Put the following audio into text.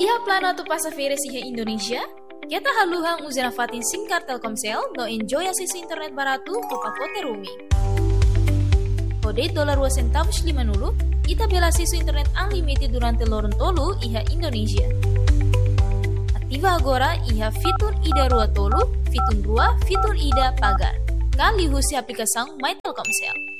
Iha plano tu passageira iha Indonesia? Kita haluhang uzena fatin singkar Telkomsel no enjoy akses internet barato ke pacote roaming. Kode $2.50 ita bela akses internet unlimited durante lorong tolu iha Indonesia. Aktiva agora iha fitur ida rua tolu, fitur rua, fitur ida pagar. Kali husi aplikação My Telkomsel.